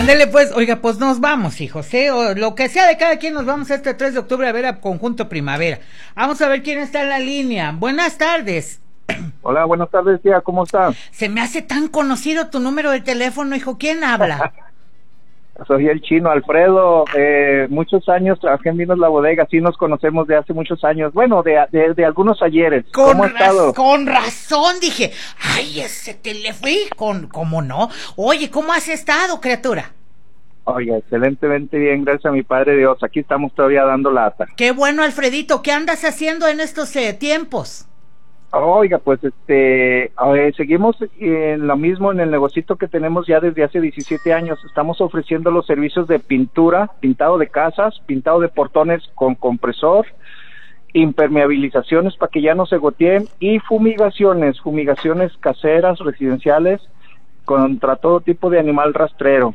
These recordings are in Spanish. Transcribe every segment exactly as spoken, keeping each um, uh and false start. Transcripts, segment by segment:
Ándele pues, oiga, pues nos vamos, hijos, ¿eh? O lo que sea de cada quien, nos vamos este tres de octubre a ver a Conjunto Primavera. Vamos a ver quién está en la línea. Buenas tardes. Hola, buenas tardes, tía, ¿cómo está? Se me hace tan conocido tu número de teléfono, hijo. ¿Quién habla? Soy el chino Alfredo. Eh, muchos años trabajé en Vinos La Bodega, sí nos conocemos de hace muchos años. Bueno, de, de, de algunos ayeres. Con ¿Cómo ha estado? Con razón, dije, ay, ese teléfono, con, ¿cómo no? Oye, ¿cómo has estado, criatura? Oye, excelentemente bien, gracias a mi Padre Dios. Aquí estamos todavía dando lata. Qué bueno, Alfredito. ¿Qué andas haciendo en estos eh, tiempos? Oiga, pues este, eh, seguimos en lo mismo, en el negocito que tenemos ya desde hace diecisiete años. Estamos ofreciendo los servicios de pintura, pintado de casas, pintado de portones con compresor, impermeabilizaciones para que ya no se goteen y fumigaciones, fumigaciones caseras, residenciales, contra todo tipo de animal rastrero.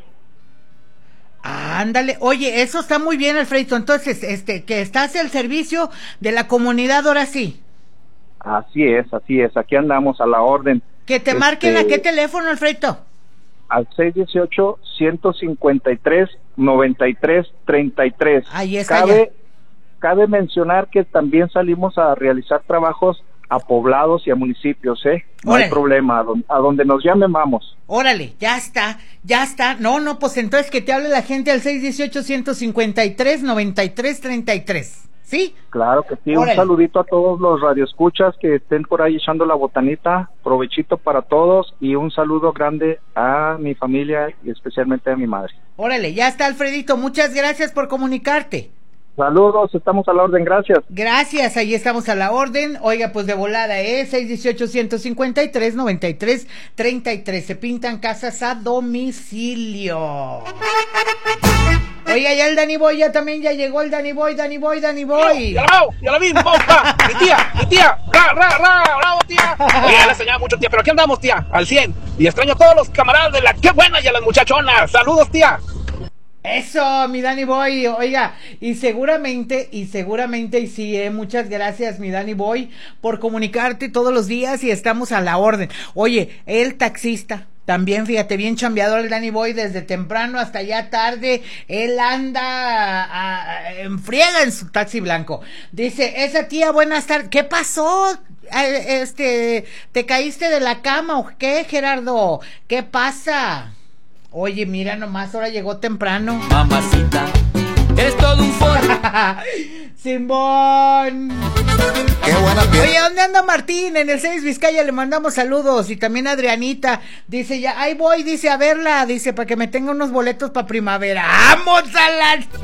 Ándale, oye, eso está muy bien, Alfredito. Entonces, este, que estás al servicio de la comunidad ahora sí. Así es, así es, aquí andamos a la orden. Que te este, marquen a qué teléfono, Alfredito. Al seis uno ocho, uno cinco tres, nueve tres tres tres. Ahí está. Cabe, cabe mencionar que también salimos a realizar trabajos a poblados y a municipios, ¿eh? No Órale. hay problema, a donde, a donde nos llamen vamos. Órale, ya está, ya está. No, no, pues entonces que te hable la gente al seis uno ocho, uno cinco tres, nueve tres tres tres. ¿Sí? Claro que sí. Órale. Un saludito a todos los radioescuchas que estén por ahí echando la botanita, provechito para todos y un saludo grande a mi familia y especialmente a mi madre. Órale, ya está, Alfredito, muchas gracias por comunicarte. Saludos, estamos a la orden, gracias. Gracias, ahí estamos a la orden. Oiga, pues de volada, ¿eh? seis uno ocho, uno cinco tres, nueve tres tres tres. Se pintan casas a domicilio. Oiga, ya el Danny Boy, ya también ya llegó el Danny Boy, Danny Boy, Danny Boy. ¡Ya la veo! ¡Ya la vi! ¡Vamos, pa! ¡Mi tía! ¡Mi tía! ¡Ra, ra, ra! ¡Bravo, tía! Oye, ya la extrañaba mucho, tía, pero aquí andamos, tía, al cien. Y extraño a todos los camaradas de la ¡Qué buena! Y a las muchachonas. ¡Saludos, tía! Eso, mi Danny Boy, oiga, y seguramente, y seguramente, y sí, eh, muchas gracias, mi Danny Boy, por comunicarte todos los días y estamos a la orden. Oye, el taxista, también, fíjate, bien chambeador el Danny Boy, desde temprano hasta ya tarde, él anda a, a, en friega en su taxi blanco. Dice, esa tía, buenas tardes, ¿qué pasó? Este, ¿te caíste de la cama o qué, Gerardo? ¿Qué pasa? Oye, mira nomás, ahora llegó temprano. Mamacita, eres todo un forro. Simón. Qué buena piel. Oye, ¿dónde anda Martín? En el seis Vizcaya le mandamos saludos. Y también Adrianita. Dice ya, ahí voy, dice a verla. Dice, para que me tenga unos boletos para primavera. ¡Vamos a la...